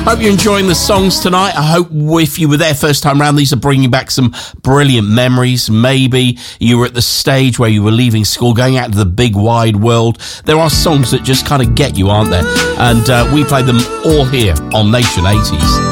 Hope you're enjoying the songs tonight. I hope if you were there first time round, these are bringing back some brilliant memories. Maybe you were at the stage where you were leaving school, going out to the big wide world. There are songs that just kind of get you, aren't there? And we played them all here on Nation 80s.